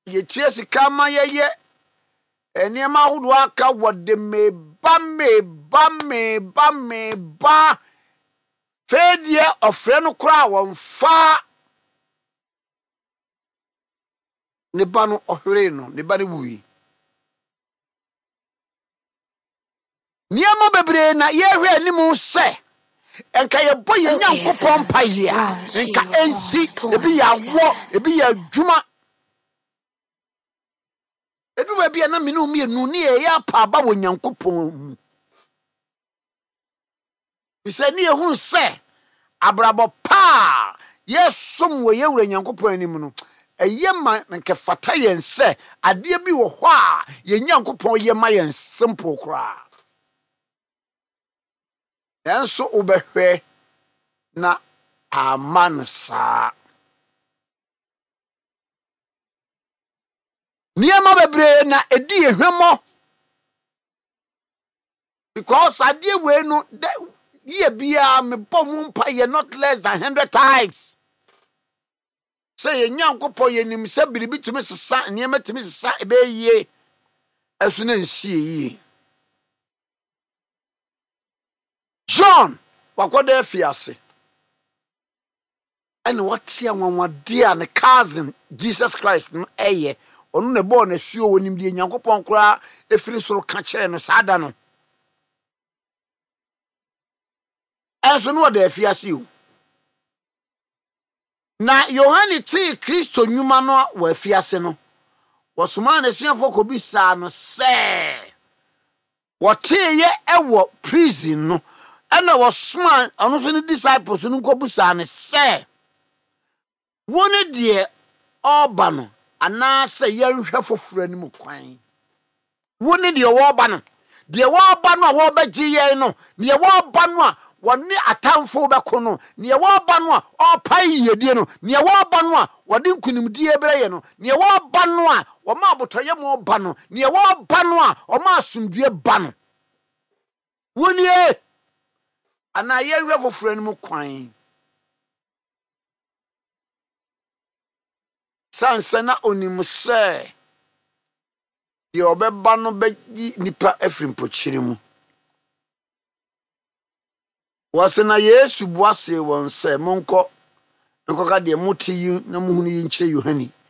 ye tie sika ma ye eniema ahodo aka wode me ba fedie ofre no kra wonfa ne ba no ohwere no ne ba ne wuyi niema bebre na ye hwe animu se enka ye boye nyankopon paye enka ensi ebi ya wo ebi ya adwuma edu ba bia na menu mi enu ne ye apa ba wo nyankopon ise ne ehun se abrabo pa yesom wo ye wura nyankopon anim no eye ma nke fata yen se ade bi wo ho a ye nyankopon ye ma yen simple kra enso ubehwe na amansa niema bebre na edi ehwemo because ade we no ye bia me bom mpa ye not less than 100 times say ye nyankopon ye nim se biribi tumi sesa niema tumi sesa ebe yie esu na nsie yie John wakoda afiase ene watia nwanwade a ne cousin Jesus Christ no eye onu ne bo na suo wonim die nyankopon kora efiri soro ka kire no saada no enso no wada afiase o na Yohane ti Kristo nyuma no wa afiase no wasoma na suafo ko bisa no se wotiye ewo prison no ena wasoma anu so ne disciples no ko bisa ne se woni de oba no ana se yanhwe foforo ni mu kwan woni de oba no a wo bagye no ne oba no a woni atamfo beko no ne oba no a opai yedie no ne oba no a wodi nkunimdie breye no ne oba no a wo ma abotoye mo ba no ne oba no a o ma asumdue ba no woni ana yanhwe foforo ni mu kwan sansana onimse ye obeba no be nipa afrimpochiri mu wasena Yesu boase won se monko nkoka de motiyi na muhunu yi nkyere Yohani